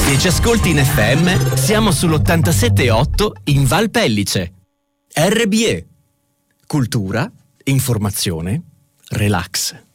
10 ascolti in FM, siamo sull'87.8 in Val Pellice. RBE. Cultura, informazione, relax.